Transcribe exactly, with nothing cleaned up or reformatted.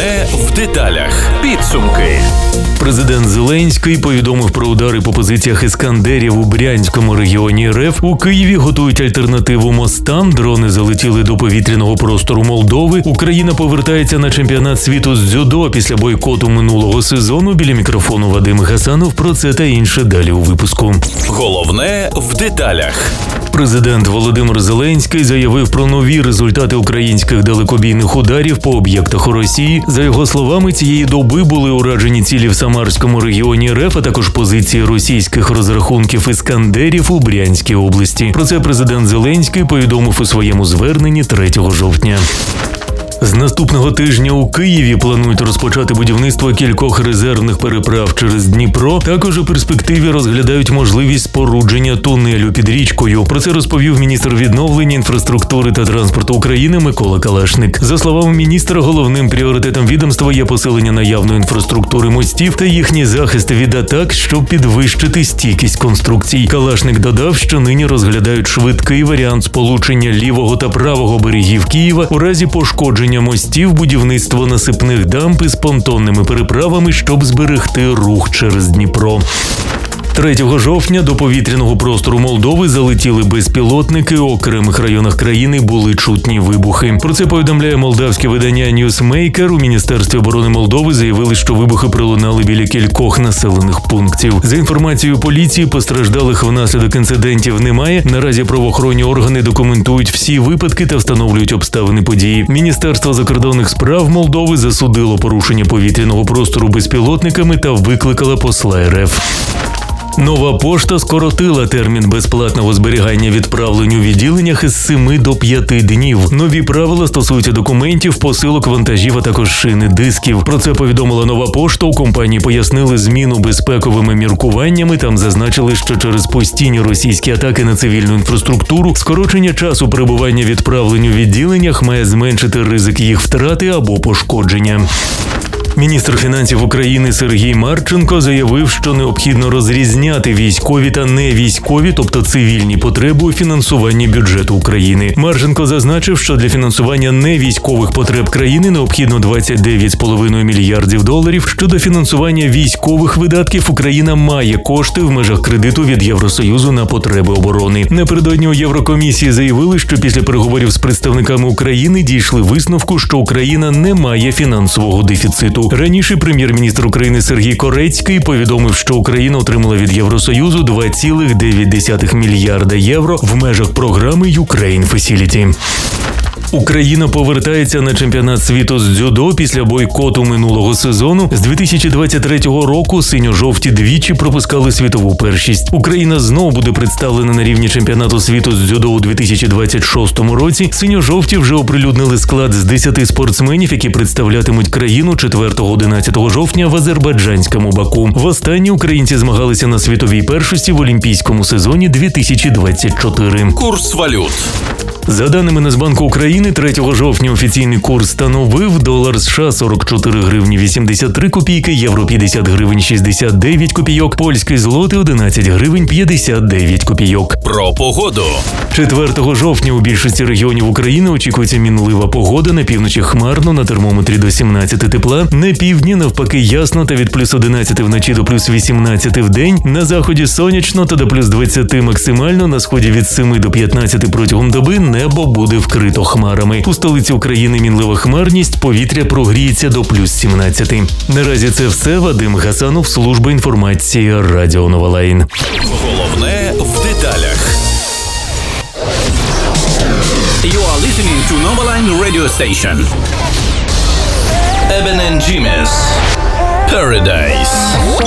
Головне в деталях. Підсумки. Президент Зеленський повідомив про удари по позиціях іскандерів у Брянському регіоні РФ. У Києві готують альтернативу мостам. Дрони залетіли до повітряного простору Молдови. Україна повертається на чемпіонат світу з дзюдо після бойкоту минулого сезону. Біля мікрофону Вадим Гасанов. Про це та інше далі у випуску. Головне в деталях. Президент Володимир Зеленський заявив про нові результати українських далекобійних ударів по об'єктах у Росії. За його словами, цієї доби були уражені цілі в Самарському регіоні РФ, а також позиції російських розрахунків іскандерів у Брянській області. Про це президент Зеленський повідомив у своєму зверненні третього жовтня. З наступного тижня у Києві планують розпочати будівництво кількох резервних переправ через Дніпро. Також у перспективі розглядають можливість спорудження тунелю під річкою. Про це розповів міністр відновлення, інфраструктури та транспорту України Микола Калашник. За словами міністра, головним пріоритетом відомства є посилення наявної інфраструктури мостів та їхній захист від атак, щоб підвищити стійкість конструкцій. Калашник додав, що нині розглядають швидкий варіант сполучення лівого та правого берегів Києва у разі пошкодження мостів, будівництво насипних дамб із понтонними переправами, щоб зберегти рух через Дніпро. третього жовтня до повітряного простору Молдови залетіли безпілотники. У окремих районах країни були чутні вибухи. Про це повідомляє молдавське видання Newsmaker. У Міністерстві оборони Молдови заявили, що вибухи пролунали біля кількох населених пунктів. За інформацією поліції, постраждалих внаслідок інцидентів немає. Наразі правоохоронні органи документують всі випадки та встановлюють обставини події. Міністерство закордонних справ Молдови засудило порушення повітряного простору безпілотниками та викликало посла РФ. Нова пошта скоротила термін безплатного зберігання відправлень у відділеннях із семи до п'яти днів. Нові правила стосуються документів, посилок, вантажів, а також шини дисків. Про це повідомила Нова пошта. У компанії пояснили зміну безпековими міркуваннями. Там зазначили, що через постійні російські атаки на цивільну інфраструктуру скорочення часу перебування відправлень у відділеннях має зменшити ризик їх втрати або пошкодження. Міністр фінансів України Сергій Марченко заявив, що необхідно розрізняти військові та невійськові, тобто цивільні потреби у фінансуванні бюджету України. Марченко зазначив, що для фінансування невійськових потреб країни необхідно двадцять дев'ять цілих п'ять десятих мільярдів доларів. Щодо фінансування військових видатків, Україна має кошти в межах кредиту від Євросоюзу на потреби оборони. Напередодні у Єврокомісії заявили, що після переговорів з представниками України дійшли висновку, що Україна не має фінансового дефіциту. Раніше прем'єр-міністр України Сергій Корецький повідомив, що Україна отримала від Євросоюзу два цілих дев'ять десятих мільярда євро в межах програми Ukraine Facility. Україна повертається на чемпіонат світу з дзюдо після бойкоту минулого сезону. З дві тисячі двадцять третього року синьо-жовті двічі пропускали світову першість. Україна знову буде представлена на рівні чемпіонату світу з дзюдо у дві тисячі двадцять шостому році. Синьо-жовті вже оприлюднили склад з десяти спортсменів, які представлятимуть країну четвертого-одинадцятого жовтня в азербайджанському Баку. Востаннє українці змагалися на світовій першості в олімпійському сезоні дві тисячі двадцять чотири. Курс валют. За даними Нацбанку України, третього жовтня офіційний курс становив долар США сорок чотири гривні вісімдесят три копійки, євро п'ятдесят гривень шістдесят дев'ять копійок, польський злотий одинадцять гривень п'ятдесят дев'ять копійок. Про погоду. четвертого жовтня у більшості регіонів України очікується мінлива погода, на півночі хмарно, на термометрі до сімнадцяти тепла, на півдні навпаки ясно та від плюс одинадцяти вночі до плюс вісімнадцяти в день, на заході сонячно та до плюс двадцяти максимально, на сході від семи до п'ятнадцяти протягом доби небо буде вкрито хмарами. У столиці України мінлива хмарність, повітря прогріється до плюс сімнадцяти. Наразі це все. Вадим Гасанов, служба інформації, Радіо Новолайн. Головне в деталях. You are listening to Novaline radio station. Eben and Jimenez. Paradise.